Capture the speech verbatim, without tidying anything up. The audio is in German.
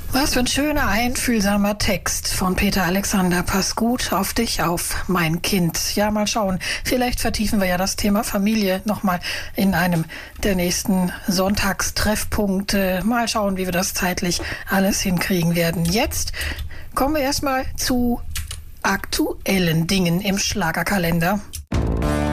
Was für ein schöner, einfühlsamer Text von Peter Alexander. Pass gut auf dich auf, mein Kind. Ja, mal schauen. Vielleicht vertiefen wir ja das Thema Familie nochmal in einem der nächsten Sonntagstreffpunkte. Mal schauen, wie wir das zeitlich alles hinkriegen werden. Jetzt kommen wir erstmal zu aktuellen Dingen im Schlagerkalender.